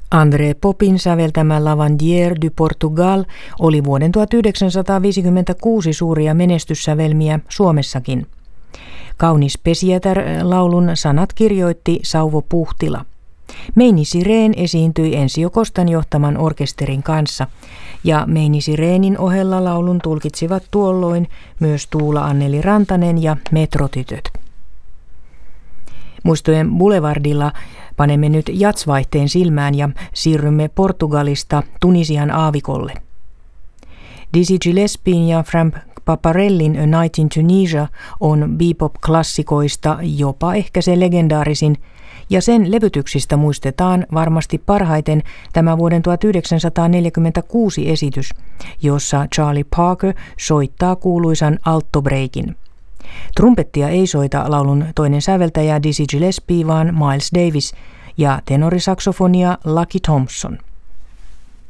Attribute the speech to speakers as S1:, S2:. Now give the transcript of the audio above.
S1: André Popin säveltämä Lavandière du Portugal oli vuoden 1956 suuria menestyssävelmiä Suomessakin. Kaunis Pesijätär-laulun sanat kirjoitti Sauvo Puhtila. Meini Sireen esiintyi Ensio Kostan johtaman orkesterin kanssa, ja Meini Sireenin ohella laulun tulkitsivat tuolloin myös Tuula Anneli Rantanen ja Metrotytöt. Muistojen Boulevardilla panemme nyt jatsvaihteen silmään ja siirrymme Portugalista Tunisian aavikolle. Dizzy Gillespien ja Frank Paparellin A Night in Tunisia on bebop-klassikoista jopa ehkä se legendaarisin, ja sen levytyksistä muistetaan varmasti parhaiten tämä vuoden 1946 esitys, jossa Charlie Parker soittaa kuuluisan alttobreikin. Trumpettia ei soita laulun toinen säveltäjä Dizzy Gillespie, vaan Miles Davis, ja tenorisaksofonia Lucky Thompson.